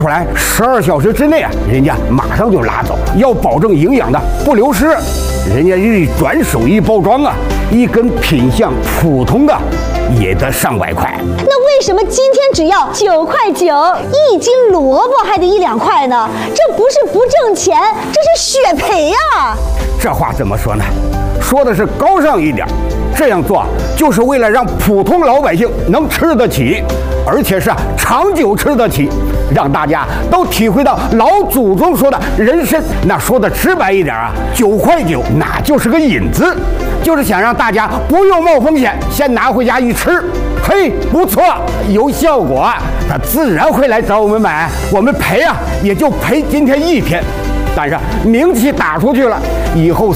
出来12小时之内啊，人家马上就拉走了，要保证营养的不流失。人家一转手一包装啊，一根品相普通的也得上百块。 那为什么今天只要9块9，一斤萝卜还得1、2块呢？这不是不挣钱，这是血赔呀！ 这话怎么说呢？说的是高尚一点，这样做就是为了让普通老百姓能吃得起，而且是长久吃得起，让大家都体会到老祖宗说的人参。那说的直白一点啊，9块9那就是个引子，就是想让大家不用冒风险，先拿回家一吃，嘿，不错，有效果，他自然会来找我们买。我们赔啊，也就赔今天1天。但是名气打出去了，以后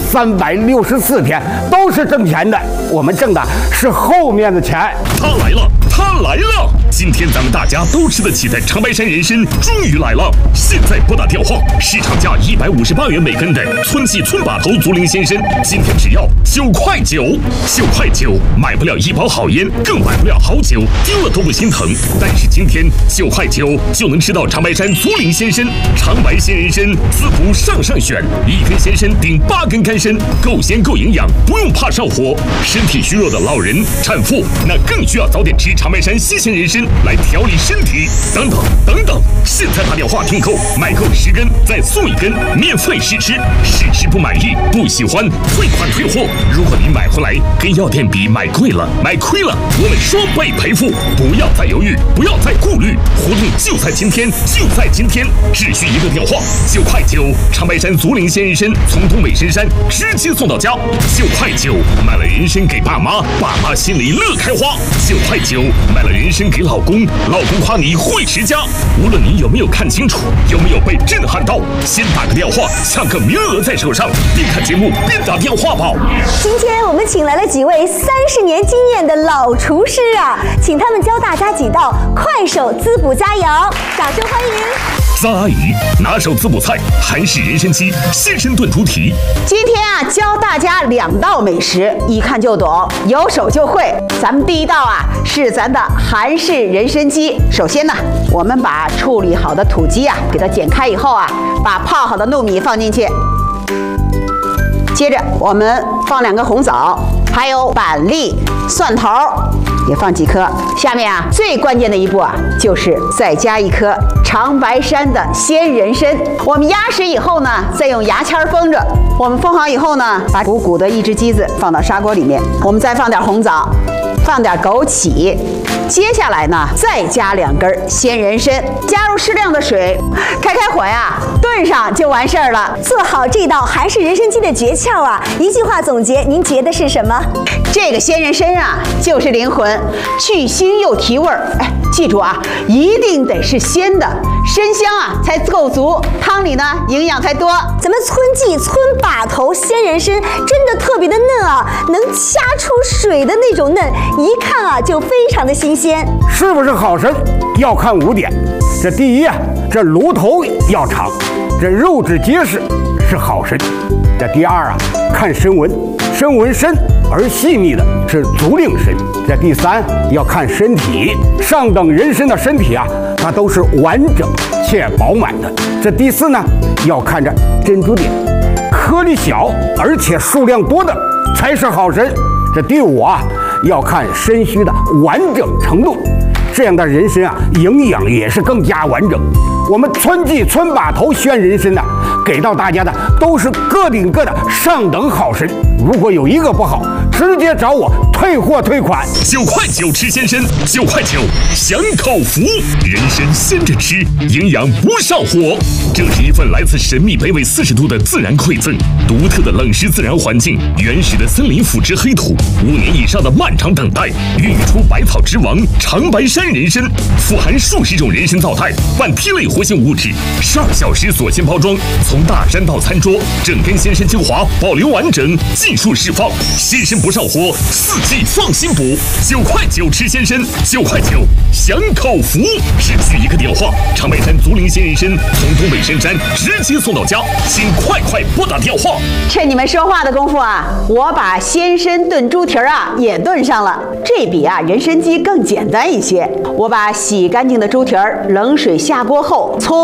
364天都是挣钱的，我们挣的是后面的钱。 他来了，他来了！今天咱们大家都吃得起的长白山人参终于来了！现在拨打电话，市场价158元每根的村系村把头竹林鲜参，今天只要9块9，9块9，买不了一包好烟，更买不了好酒，丢了都不心疼。但是今天9块9就能吃到长白山竹林鲜参，长白鲜人参，滋补上选，一根鲜参顶8根干参，够鲜够营养，不用怕上火。身体虚弱的老人、产妇，那更需要早点吃长白山新鲜人参来调理身体。等等，现在打电话订购，买够10根再送1根，免费试吃，试吃不满意不喜欢退款退货。如果你买回来跟药店比买贵了买亏了，我们双倍赔付。不要再犹豫，不要再顾虑，活动就在今天，就在今天，只需一个电话，9块9，长白山竹林鲜人参从东北深山直接送到家，9块9，买了人参给爸妈，爸妈心里乐开花；9块9，买了人参给老公，老公夸你会持家。无论你有没有看清楚，有没有被震撼到，先打个电话，抢个名额在手上，边看节目边打电话吧。 今天我们请来了几位30年经验的老厨师啊，请他们教大家几道快手滋补佳肴，掌声欢迎。 张阿姨拿手滋补菜韩式人参鸡鲜参炖猪蹄。 今天啊，教大家2道美食，一看就懂，有手就会。咱们第一道啊是咱的韩式人参鸡。首先呢，我们把处理好的土鸡啊给它剪开以后啊，把泡好的糯米放进去。接着我们放2个红枣，还有板栗、蒜头也放几颗。下面啊，最关键的一步啊，就是再加1颗长白山的鲜人参。我们压实以后呢，再用牙签封着。我们封好以后呢，把鼓鼓的一只鸡子放到砂锅里面，我们再放点红枣，放点枸杞。接下来呢，再加2根鲜人参，加入适量的水，开火呀，炖上就完事儿了。 做好这道韩式人参鸡的诀窍啊，一句话总结，您觉得是什么？ 这个鲜人参啊，就是灵魂，去腥又提味儿。哎，记住啊，一定得是鲜的，参香啊才够足，汤里呢营养才多。 咱们村记村把头鲜人参真的特别的嫩啊，能掐出水的那种嫩，一看啊就非常的新鲜。 是不是好参要看5点，这第一啊，这炉头要长，这肉质结实是好参。这第二啊，看参纹，参纹深而细密的是竹令参。这第3要看身体，上等人参的身体啊，它都是完整且饱满的。这第4呢，要看这珍珠点，颗粒小而且数量多的才是好参。这第5啊，要看参须的完整程度，这样的人参啊，营养也是更加完整。我们村记村把头鲜人参呢，给到大家的都是个顶个的上等好参。如果有一个不好，直接找我退货退款。 9块9吃鲜参，9块9享口福。人参鲜着吃，营养不上火。这是一份来自神秘北纬40度的自然馈赠，独特的冷湿自然环境，原始的森林腐殖黑土，5年以上的漫长等待，孕育出百草之王长白山人参，富含数十种人参皂肽、半萜类活性物质，12小时锁鲜包装，从大山到餐桌，整根鲜参精华保留完整，尽数释放。鲜参不上火，4季放心补，9块9吃鲜参，9块9享口福，只需一个电话，长白山竹林鲜人参从东北深山直接送到家，请快拨打电话。 趁你们说话的功夫啊，我把鲜参炖猪蹄儿啊也炖上了，这比人参鸡更简单一些。我把洗干净的猪蹄儿冷水下锅后，葱